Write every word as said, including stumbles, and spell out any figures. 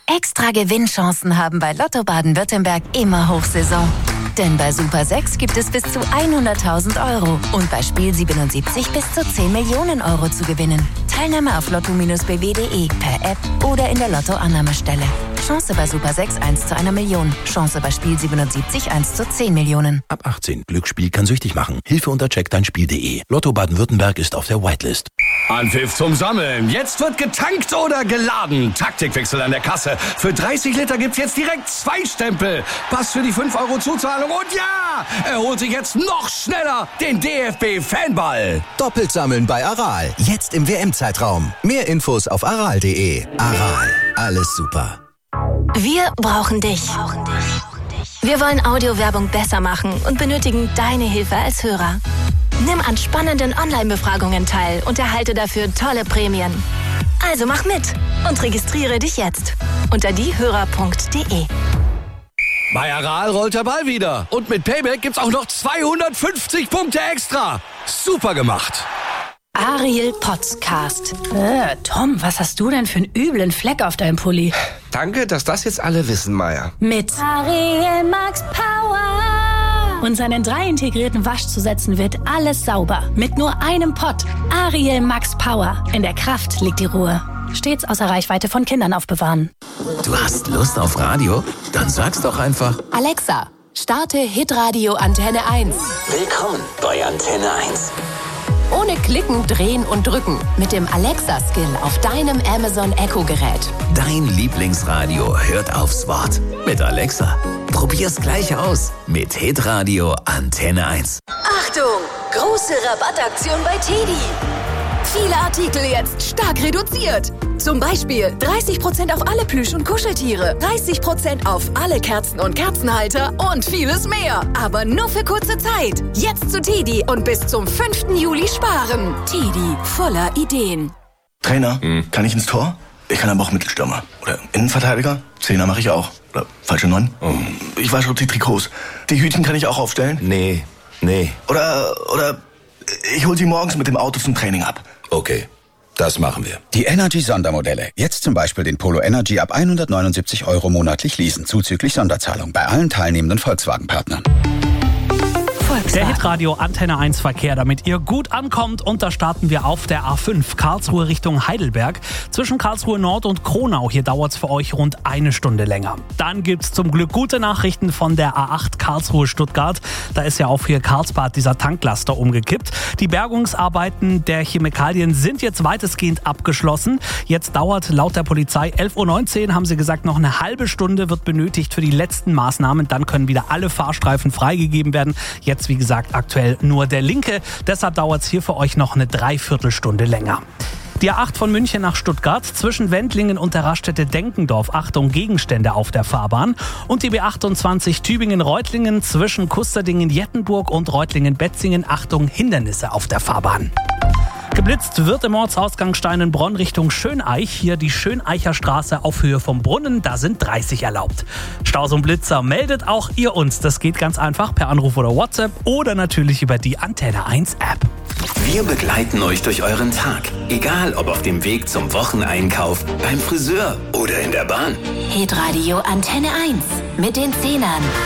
Extra Gewinnchancen haben bei Lotto Baden-Württemberg immer Hochsaison. Denn bei Super sechs gibt es bis zu hunderttausend Euro und bei Spiel siebenundsiebzig bis zu zehn Millionen Euro zu gewinnen. Teilnahme auf lotto Bindestrich b w punkt d e, per App oder in der Lotto-Annahmestelle. Chance bei Super sechs eins zu einer Million. Chance bei Spiel siebenundsiebzig eins zu zehn Millionen. Ab achtzehn. Glücksspiel kann süchtig machen. Hilfe unter check dein spiel punkt d e. Lotto Baden-Württemberg ist auf der Whitelist. Anpfiff zum Sammeln. Jetzt wird getankt oder geladen. Taktikwechsel an der Kasse. Für dreißig Liter gibt's jetzt direkt zwei Stempel. Pass für die fünf Euro Zuzahlung. Und ja, er holt sich jetzt noch schneller den D F B-Fanball. Doppelt sammeln bei Aral. Jetzt im W M-Zeitraum. Mehr Infos auf aral punkt de. Aral. Alles super. Wir brauchen dich. Wir wollen Audiowerbung besser machen und benötigen deine Hilfe als Hörer. Nimm an spannenden Online-Befragungen teil und erhalte dafür tolle Prämien. Also mach mit und registriere dich jetzt unter diehörer punkt de. Bei Aral rollt der Ball wieder. Und mit Payback gibt's auch noch zweihundertfünfzig Punkte extra. Super gemacht. Ariel Podcast. Äh, Tom, was hast du denn für einen üblen Fleck auf deinem Pulli? Danke, dass das jetzt alle wissen, Maya. Mit Ariel Max Power. Und seinen drei integrierten Waschzusätzen wird alles sauber. Mit nur einem Pott. Ariel Max Power. In der Kraft liegt die Ruhe. Stets außer Reichweite von Kindern aufbewahren. Du hast Lust auf Radio? Dann sag's doch einfach. Alexa, starte Hitradio Antenne eins. Willkommen bei Antenne eins. Ohne Klicken, Drehen und Drücken. Mit dem Alexa-Skill auf deinem Amazon Echo-Gerät. Dein Lieblingsradio hört aufs Wort. Mit Alexa. Probier's gleich aus. Mit Hitradio Antenne eins. Achtung! Große Rabattaktion bei Teddy. Viele Artikel jetzt stark reduziert. Zum Beispiel dreißig Prozent auf alle Plüsch- und Kuscheltiere, dreißig Prozent auf alle Kerzen und Kerzenhalter und vieles mehr. Aber nur für kurze Zeit. Jetzt zu Teddy und bis zum fünften Juli sparen. Teddy, voller Ideen. Trainer, hm. kann ich ins Tor? Ich kann aber auch Mittelstürmer. Oder Innenverteidiger? Zehner mache ich auch. Oder falsche Neun? Oh. Ich wasche die Trikots. Die Hütchen kann ich auch aufstellen? Nee, nee. Oder, oder ich hol sie morgens mit dem Auto zum Training ab. Okay, das machen wir. Die Energy-Sondermodelle. Jetzt zum Beispiel den Polo Energy ab hundertneunundsiebzig Euro monatlich leasen, zuzüglich Sonderzahlung bei allen teilnehmenden Volkswagen-Partnern. Der Hitradio Antenne eins Verkehr, damit ihr gut ankommt. Und da starten wir auf der A fünf, Karlsruhe Richtung Heidelberg. Zwischen Karlsruhe Nord und Kronau, hier dauert es für euch rund eine Stunde länger. Dann gibt's zum Glück gute Nachrichten von der A acht Karlsruhe Stuttgart. Da ist ja auch hier Karlsbad dieser Tanklaster umgekippt. Die Bergungsarbeiten der Chemikalien sind jetzt weitestgehend abgeschlossen. Jetzt dauert laut der Polizei elf Uhr neunzehn, haben sie gesagt, noch eine halbe Stunde wird benötigt für die letzten Maßnahmen. Dann können wieder alle Fahrstreifen freigegeben werden. Jetzt, wie gesagt, aktuell nur der linke. Deshalb dauert es hier für euch noch eine Dreiviertelstunde länger. Die A acht von München nach Stuttgart, zwischen Wendlingen und der Raststätte Denkendorf, Achtung, Gegenstände auf der Fahrbahn. Und die B achtundzwanzig Tübingen-Reutlingen, zwischen Kusterdingen-Jettenburg und Reutlingen-Betzingen, Achtung, Hindernisse auf der Fahrbahn. Geblitzt wird im Ortsausgang Steinenbronn Richtung Schöneich. Hier die Schöneicher Straße auf Höhe vom Brunnen. Da sind dreißig erlaubt. Staus und Blitzer, meldet auch ihr uns. Das geht ganz einfach per Anruf oder WhatsApp oder natürlich über die Antenne eins App. Wir begleiten euch durch euren Tag. Egal ob auf dem Weg zum Wocheneinkauf, beim Friseur oder in der Bahn. Hitradio Antenne eins mit den Zehnern.